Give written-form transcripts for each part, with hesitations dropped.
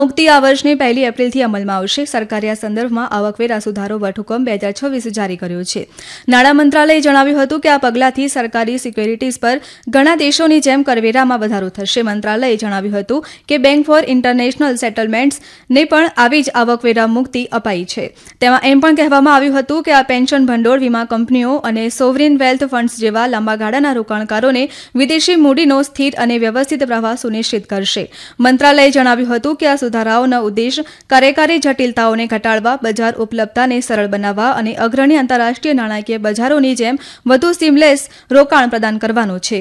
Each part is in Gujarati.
મુક્તિ આ વર્ષની 1 એપ્રિલથી અમલમાં આવશે. સરકારે આ સંદર્ભમાં આવકવેરા સુધારો વટહુકમ 2026 જારી કર્યો છે. નાણાં મંત્રાલયે જણાવ્યું હતું કે આ પગલાંથી સરકારી સિક્યુરિટીઝ પર ઘણા દેશોની જેમ કરવેરામાં વધારો થશે. મંત્રાલયે જણાવ્યું હતું કે બેંક ફોર ઇન્ટરનેશનલ સેટલમેન્ટ્સને પણ આવી જ આવકવેરા મુક્તિ અપાઈ છે. તેમાં એમ પણ કહેવામાં આવ્યું હતું કે આ પેન્શન ભંડોળ, વીમા કંપનીઓ અને સોવરિન વેલ્થ ફંડ્સ જેવા લાંબા ગાળાના રોકાણકારોને વિદેશી મૂડીનો સ્થિર અને વ્યવસ્થિત પ્રવાહ સુનિશ્ચિત કરશે. મંત્રાલયે જણાવ્યું હતું કે આ સુધારાઓનો ઉદ્દેશ કાર્યકારી જટિલતાઓને ઘટાડવા, બજાર ઉપલબ્ધતાને સરળ બનાવવા અને અગ્રણી આંતરરાષ્ટ્રીય નાણાકીય બજારોની જેમ વધુ સીમલેસ રોકાણ પ્રદાન કરવાનો છે.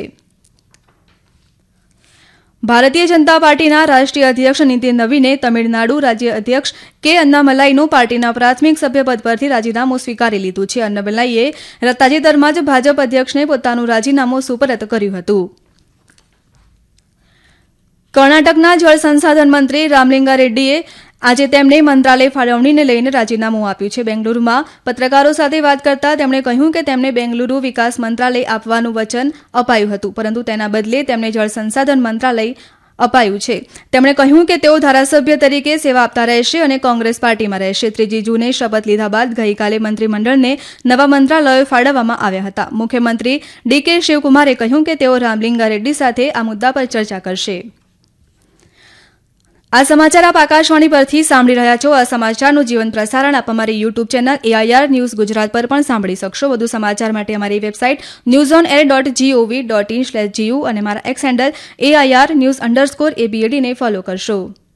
ભારતીય જનતા પાર્ટીના રાષ્ટ્રીય અધ્યક્ષ નીતિન નવીને તમિળનાડુ રાજ્ય અધ્યક્ષ કે અન્નામલાઈનું પાર્ટીના પ્રાથમિક સભ્યપદ પરથી રાજીનામું સ્વીકારી લીધું છે. અન્નામલાઈએ તાજેતરમાં જ ભાજપ અધ્યક્ષને પોતાનું રાજીનામું સુપરત કર્યું હતું. કર્ણાટકના જળ સંસાધન મંત્રી રામલિંગા રેડ્ડીએ આજે તેમને મંત્રાલય ફાળવણીને લઈને રાજીનામું આપ્યું છે. બેંગલુરુમાં પત્રકારો સાથે વાત કરતા તેમણે કહ્યું કે તેમને બેંગલુરુ વિકાસ મંત્રાલય આપવાનું વચન અપાયું હતું, પરંતુ તેના બદલે તેમને જળ સંસાધન મંત્રાલય અપાયું છે. તેમણે કહ્યું કે તેઓ ધારાસભ્ય તરીકે સેવા આપતા રહેશે અને કોંગ્રેસ પાર્ટીમાં રહેશે. 3 જૂને શપથ લીધા બાદ ગઈકાલે મંત્રીમંડળને નવા મંત્રાલયો ફાળવવામાં આવ્યા હતા. મુખ્યમંત્રી ડીકે શિવકુમારે કહ્યું કે તેઓ રામલિંગા રેડ્ડી સાથે આ મુદ્દા પર ચર્ચા કરશે. આ સમાચાર આપ આકાશવાણી પરથી સાંભળી રહ્યા છો. આ સમાચારનું જીવંત પ્રસારણ આપ અમારી YouTube channel AIR news Gujarat પર પણ સાંભળી શકશો. વધુ સમાચાર માટે અમારી વેબસાઇટ newsonair.gov.in/gu અને મારા એક્સ હેન્ડલ AIR_news_ABAD ને ફોલો કરશો.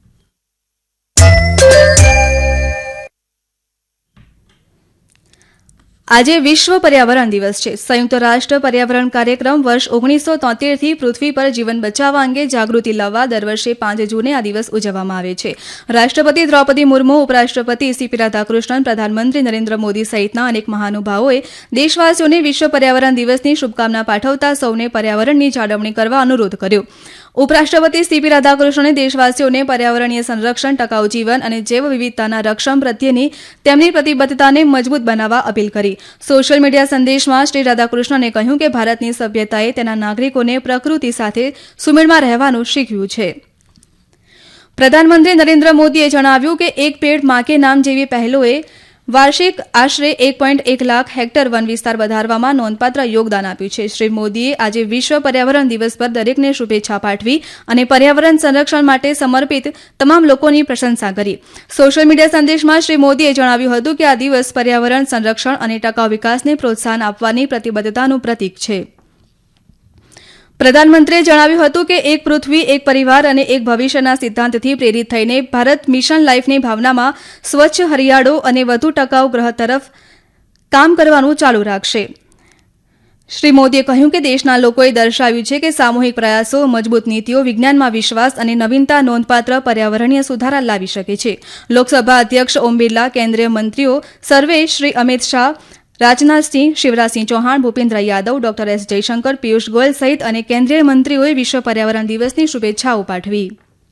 આજે વિશ્વ પર્યાવરણ દિવસ છે. સંયુક્ત રાષ્ટ્ર પર્યાવરણ કાર્યક્રમ વર્ષ 1973થી પૃથ્વી પર જીવન બચાવવા અંગે જાગૃતિ લાવવા દર વર્ષે 5 જૂને આ દિવસ ઉજવવામાં આવે છે. રાષ્ટ્રપતિ દ્રૌપદી મુર્મુ, ઉપરાષ્ટ્રપતિ CP રાધાકૃષ્ણન, પ્રધાનમંત્રી નરેન્દ્ર મોદી સહિતના અનેક મહાનુભાવોએ દેશવાસીઓને વિશ્વ પર્યાવરણ દિવસની શુભકામના પાઠવતા સૌને પર્યાવરણની જાળવણી કરવા અનુરોધ કર્યો. ઉપરાષ્ટ્રપતિ CP રાધાકૃષ્ણને દેશવાસીઓને પર્યાવરણીય સંરક્ષણ, ટકાઉ જીવન અને જૈવ વિવિધતાના રક્ષણ પ્રત્યેની તેમની પ્રતિબદ્ધતાને મજબૂત બનાવવા અપીલ કરી. સોશિયલ મીડિયા સંદેશમાં શ્રી રાધાકૃષ્ણને કહ્યું કે ભારતની સભ્યતાએ તેના નાગરિકોને પ્રકૃતિ સાથે સુમેળમાં રહેવાનું શીખવ્યું છે. પ્રધાનમંત્રી નરેન્દ્ર મોદીએ જણાવ્યું કે એક પેડ માં કે નામ જેવી પહેલોએ વાર્ષિક આશરે 1.1 લાખ હેક્ટર વન વિસ્તાર વધારવામાં નોંધપાત્ર યોગદાન આપ્યું છે. શ્રી મોદીએ આજે વિશ્વ પર્યાવરણ દિવસ પર દરેકને શુભેચ્છા પાઠવી અને પર્યાવરણ સંરક્ષણ માટે સમર્પિત તમામ લોકોની પ્રશંસા કરી. સોશિયલ મીડિયા સંદેશમાં શ્રી મોદીએ જણાવ્યું હતું કે આ દિવસ પર્યાવરણ સંરક્ષણ અને ટકાઉ વિકાસને પ્રોત્સાહન આપવાની પ્રતિબદ્ધતાનું પ્રતીક છે. પ્રધાનમંત્રીએ જણાવ્યું હતું કે એક પૃથ્વી, એક પરિવાર અને એક ભવિષ્યના સિદ્ધાંતથી પ્રેરિત થઈને ભારત મિશન લાઈફની ભાવનામાં સ્વચ્છ, હરિયાળો અને વધુ ટકાઉ ગ્રહ તરફ કામ કરવાનું ચાલુ રાખશે. શ્રી મોદીએ કહ્યું કે દેશના લોકોએ દર્શાવ્યું છે કે સામૂહિક પ્રયાસો, મજબૂત નીતિઓ, વિજ્ઞાનમાં વિશ્વાસ અને નવીનતા નોંધપાત્ર પર્યાવરણીય સુધારા લાવી શકે છે. લોકસભા અધ્યક્ષ ઓમ બિરલા, કેન્દ્રીય મંત્રીઓ સર્વે શ્રી અમિત શાહ, રાજનાથસિંહ, શિવરાજસિંહ ચૌહાણ, ભૂપેન્દ્ર યાદવ, ડોક્ટર S. જયશંકર, પિયુષ ગોયલ સહિત અને કેન્દ્રીય મંત્રીઓએ વિશ્વ પર્યાવરણ દિવસની શુભેચ્છાઓ પાઠવી.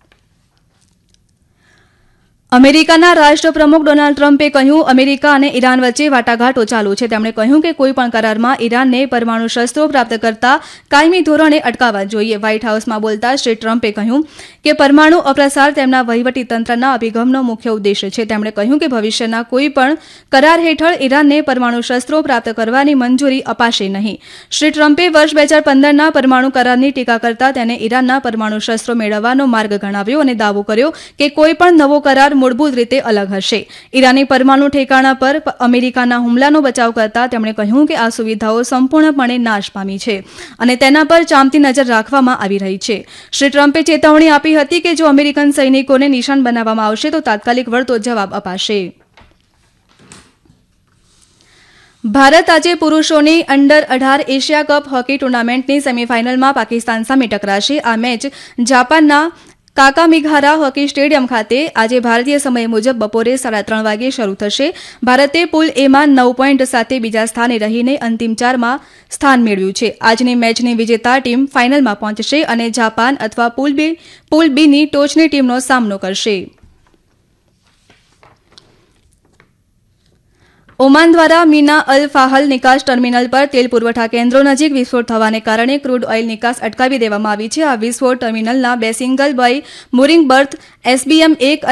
અમેરિકાના રાષ્ટ્રપ્રમુખ ડોનાલ્ડ ટ્રમ્પે કહ્યું અમેરિકા અને ઈરાન વચ્ચે વાટાઘાટો ચાલુ છે. તેમણે કહ્યું કે કોઈપણ કરારમાં ઈરાનને પરમાણુ શસ્ત્રો પ્રાપ્ત કરતા કાયમી ધોરણે અટકાવવા જોઈએ. વ્હાઇટ હાઉસમાં બોલતા શ્રી ટ્રમ્પે કહ્યું કે પરમાણુ અપ્રસાર તેમના વહીવટીતંત્રના અભિગમનો મુખ્ય ઉદ્દેશ્ય છે. તેમણે કહ્યું કે ભવિષ્યના કોઈપણ કરાર હેઠળ ઈરાનને પરમાણુ શસ્ત્રો પ્રાપ્ત કરવાની મંજૂરી અપાશે નહીં. શ્રી ટ્રમ્પે વર્ષ 2015ના પરમાણુ કરારની ટીકા કરતા તેને ઈરાનના પરમાણુ શસ્ત્રો મેળવવાનો માર્ગ ગણાવ્યો અને દાવો કર્યો કે કોઈપણ નવો કરાર મૂળભૂત રીતે અલગ હશે. ઈરાની પરમાણુ ઠેકાણા પર અમેરિકાના હુમલાનો બચાવ કરતા તેમણે કહ્યું કે આ સુવિધાઓ સંપૂર્ણપણે નાશ પામી છે અને તેના પર ચાંપતી નજર રાખવામાં આવી રહી છે. શ્રી ટ્રમ્પે ચેતવણી આપી હતી કે જો અમેરિકન સૈનિકોને નિશાન બનાવવામાં આવશે તો તાત્કાલિક વળતો જવાબ અપાશે. ભારત આજે પુરુષોની અંડર-18 એશિયા કપ હોકી ટુર્નામેન્ટની સેમીફાઇનલમાં પાકિસ્તાન સામે ટકરાશે. આ મેચ જાપાનના કાકામિગારા હોકી સ્ટેડિયમ ખાતે આજે ભારતીય સમય મુજબ બપોરે 3:30 વાગે શરૂ થશે. ભારતે પુલ એમાં 9 પોઈન્ટ સાથે બીજા સ્થાને રહીને અંતિમ 4માં સ્થાન મેળવ્યું છે. આજની મેચની વિજેતા ટીમ ફાઇનલમાં પહોંચશે અને જાપાન અથવા પુલ બીની ટોચની ટીમનો સામનો કરશે. ઓમાન દ્વારા મીના અલ ફાહલ નિકાસ ટર્મિનલ પર તેલ પુરવઠા કેન્દ્રો નજીક વિસ્ફોટ થવાને કારણે ક્રૂડ ઓઇલ નિકાસ અટકાવી દેવામાં આવી છે. આ વિસ્ફોટ ટર્મિનલના 2 સિંગલ બાય મૂરિંગ બર્થ SBM 1